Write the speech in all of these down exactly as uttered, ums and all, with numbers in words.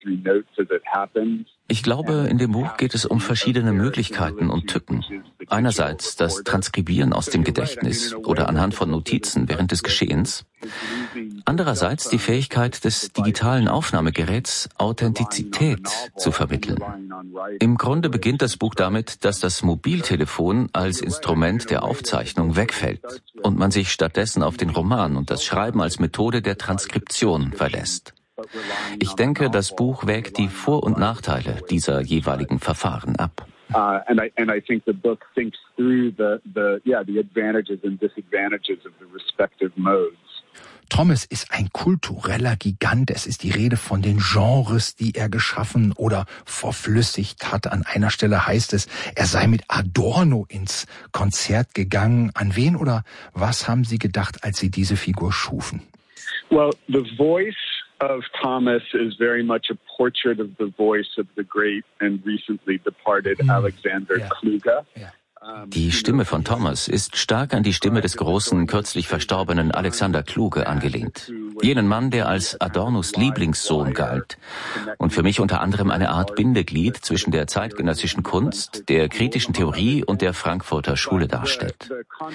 Ich glaube, in dem Buch geht es um verschiedene Möglichkeiten und Tücken. Einerseits das Transkribieren aus dem Gedächtnis oder anhand von Notizen während des Geschehens. Andererseits die Fähigkeit des digitalen Aufnahmegeräts, Authentizität zu vermitteln. Im Grunde beginnt das Buch damit, dass das Mobiltelefon als Instrument der Aufzeichnung wegfällt und man sich stattdessen auf den Roman und das Schreiben als Methode der Transkription verlässt. Ich denke, das Buch wägt die Vor- und Nachteile dieser jeweiligen Verfahren ab. Uh, and I and I think the book thinks through the the yeah the advantages and disadvantages of the respective modes. Thomas ist ein kultureller Gigant. Es ist die Rede von den Genres, die er geschaffen oder verflüssigt hat. An einer Stelle heißt es, er sei mit Adorno ins Konzert gegangen. An wen oder was haben Sie gedacht, als Sie diese Figur schufen? Well, the voice of Thomas is very much a portrait of the voice of the great and recently departed mm. Alexander yeah. Kluge. Yeah. Die Stimme von Thomas ist stark an die Stimme des großen, kürzlich verstorbenen Alexander Kluge angelehnt. Jenen Mann, der als Adornos Lieblingssohn galt und für mich unter anderem eine Art Bindeglied zwischen der zeitgenössischen Kunst, der kritischen Theorie und der Frankfurter Schule darstellt.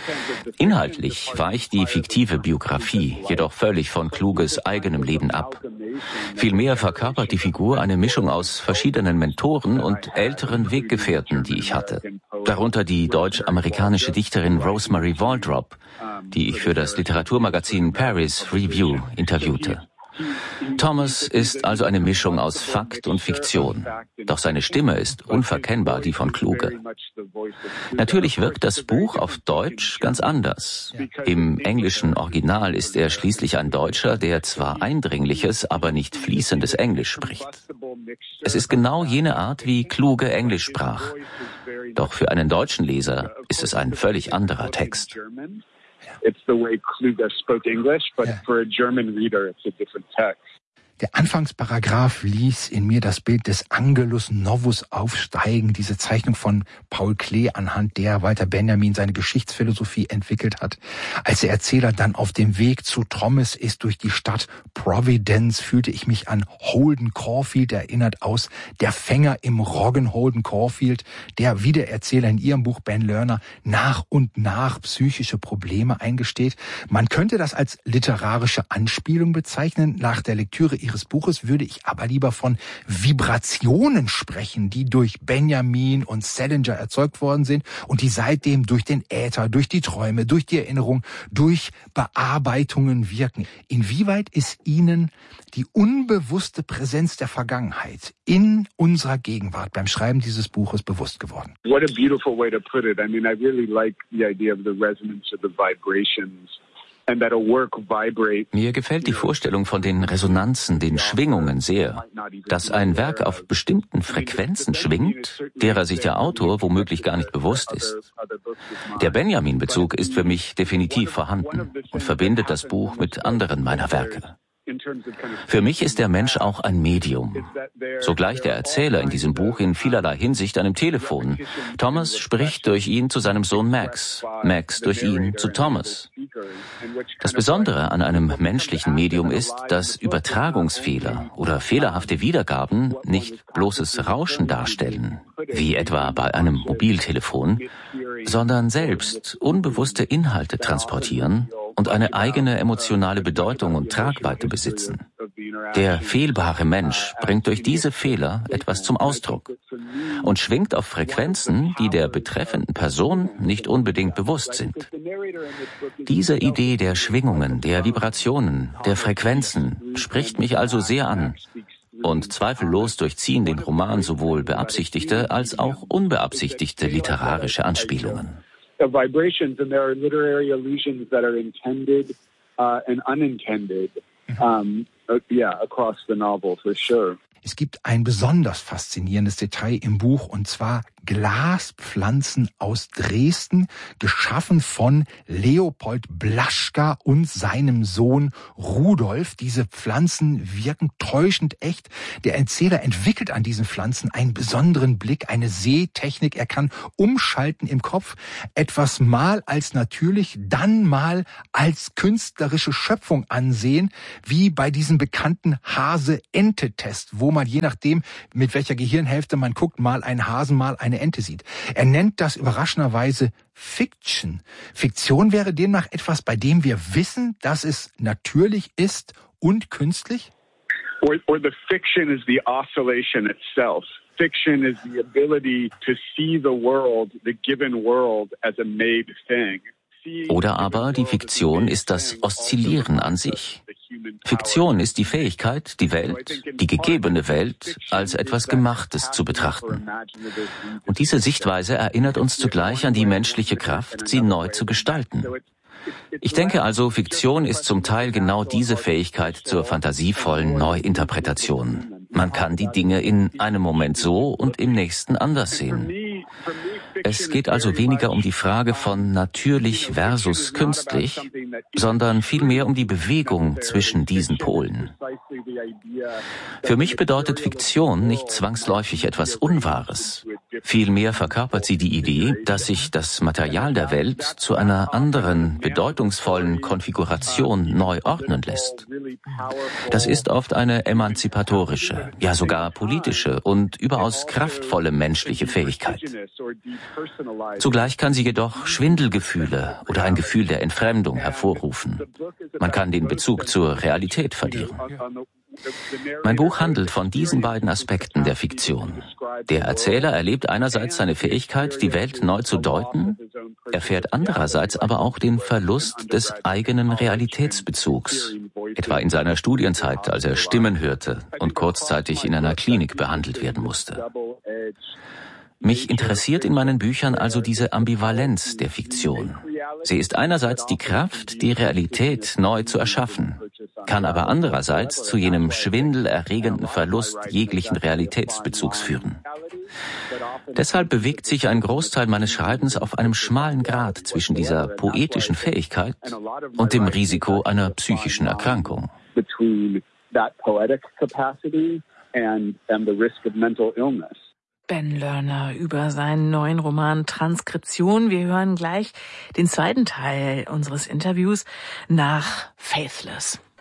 Inhaltlich weicht die fiktive Biografie jedoch völlig von Kluges eigenem Leben ab. Vielmehr verkörpert die Figur eine Mischung aus verschiedenen Mentoren und älteren Weggefährten, die ich hatte. Darunter die deutsch-amerikanische Dichterin Rosemary Waldrop, die ich für das Literaturmagazin Paris Review interviewte. Thomas ist also eine Mischung aus Fakt und Fiktion. Doch seine Stimme ist unverkennbar die von Kluge. Natürlich wirkt das Buch auf Deutsch ganz anders. Im englischen Original ist er schließlich ein Deutscher, der zwar eindringliches, aber nicht fließendes Englisch spricht. Es ist genau jene Art, wie Kluge Englisch sprach. Doch für einen deutschen Leser ist es ein völlig anderer Text. It's the way Kluge spoke English, but yeah. for a German reader, it's a different text. Der Anfangsparagraph ließ in mir das Bild des Angelus Novus aufsteigen, diese Zeichnung von Paul Klee, anhand der Walter Benjamin seine Geschichtsphilosophie entwickelt hat. Als der Erzähler dann auf dem Weg zu Thomas ist durch die Stadt Providence, fühlte ich mich an Holden Caulfield erinnert aus Der Fänger im Roggen. Holden Caulfield, der wie der Erzähler in ihrem Buch Ben Lerner nach und nach psychische Probleme eingesteht. Man könnte das als literarische Anspielung bezeichnen. Nach der Lektüre Ihres Buches würde ich aber lieber von Vibrationen sprechen, die durch Benjamin und Salinger erzeugt worden sind und die seitdem durch den Äther, durch die Träume, durch die Erinnerung, durch Bearbeitungen wirken. Inwieweit ist Ihnen die unbewusste Präsenz der Vergangenheit in unserer Gegenwart beim Schreiben dieses Buches bewusst geworden? What a beautiful way to put it. I mean, I really like the idea of the resonance of the vibrations. Mir gefällt die Vorstellung von den Resonanzen, den Schwingungen sehr. Dass ein Werk auf bestimmten Frequenzen schwingt, derer sich der Autor womöglich gar nicht bewusst ist. Der Benjamin-Bezug ist für mich definitiv vorhanden und verbindet das Buch mit anderen meiner Werke. Für mich ist der Mensch auch ein Medium. So gleicht der Erzähler in diesem Buch in vielerlei Hinsicht einem Telefon. Thomas spricht durch ihn zu seinem Sohn Max, Max durch ihn zu Thomas. Das Besondere an einem menschlichen Medium ist, dass Übertragungsfehler oder fehlerhafte Wiedergaben nicht bloßes Rauschen darstellen, wie etwa bei einem Mobiltelefon, sondern selbst unbewusste Inhalte transportieren und eine eigene emotionale Bedeutung und Tragweite besitzen. Der fehlbare Mensch bringt durch diese Fehler etwas zum Ausdruck und schwingt auf Frequenzen, die der betreffenden Person nicht unbedingt bewusst sind. Diese Idee der Schwingungen, der Vibrationen, der Frequenzen spricht mich also sehr an und zweifellos durchziehen den Roman sowohl beabsichtigte als auch unbeabsichtigte literarische Anspielungen. Vibrations, and there are literary allusions that are intended uh, and unintended, um, uh, yeah, across the novel for sure. Es gibt ein besonders faszinierendes Detail im Buch, und zwar Glaspflanzen aus Dresden, geschaffen von Leopold Blaschka und seinem Sohn Rudolf. Diese Pflanzen wirken täuschend echt. Der Erzähler entwickelt an diesen Pflanzen einen besonderen Blick, eine Sehtechnik. Er kann umschalten im Kopf, etwas mal als natürlich, dann mal als künstlerische Schöpfung ansehen, wie bei diesem bekannten Hase-Ente-Test, wo man je nachdem, mit welcher Gehirnhälfte man guckt, mal einen Hasen, mal eine Ente sieht. Er nennt das überraschenderweise Fiction. Fiktion wäre demnach etwas, bei dem wir wissen, dass es natürlich ist und künstlich? Or, or the fiction is the oscillation itself. Fiction is the ability to see the world, the given world, as a made thing. Oder aber die Fiktion ist das Oszillieren an sich. Fiktion ist die Fähigkeit, die Welt, die gegebene Welt, als etwas Gemachtes zu betrachten. Und diese Sichtweise erinnert uns zugleich an die menschliche Kraft, sie neu zu gestalten. Ich denke also, Fiktion ist zum Teil genau diese Fähigkeit zur fantasievollen Neuinterpretation. Man kann die Dinge in einem Moment so und im nächsten anders sehen. Es geht also weniger um die Frage von natürlich versus künstlich, sondern vielmehr um die Bewegung zwischen diesen Polen. Für mich bedeutet Fiktion nicht zwangsläufig etwas Unwahres. Vielmehr verkörpert sie die Idee, dass sich das Material der Welt zu einer anderen, bedeutungsvollen Konfiguration neu ordnen lässt. Das ist oft eine emanzipatorische, ja sogar politische und überaus kraftvolle menschliche Fähigkeit. Zugleich kann sie jedoch Schwindelgefühle oder ein Gefühl der Entfremdung hervorrufen. Man kann den Bezug zur Realität verlieren. Mein Buch handelt von diesen beiden Aspekten der Fiktion. Der Erzähler erlebt einerseits seine Fähigkeit, die Welt neu zu deuten, erfährt andererseits aber auch den Verlust des eigenen Realitätsbezugs, etwa in seiner Studienzeit, als er Stimmen hörte und kurzzeitig in einer Klinik behandelt werden musste. Mich interessiert in meinen Büchern also diese Ambivalenz der Fiktion. Sie ist einerseits die Kraft, die Realität neu zu erschaffen, kann aber andererseits zu jenem schwindelerregenden Verlust jeglichen Realitätsbezugs führen. Deshalb bewegt sich ein Großteil meines Schreibens auf einem schmalen Grat zwischen dieser poetischen Fähigkeit und dem Risiko einer psychischen Erkrankung. Ben Lerner über seinen neuen Roman Transkription. Wir hören gleich den zweiten Teil unseres Interviews nach Faithless.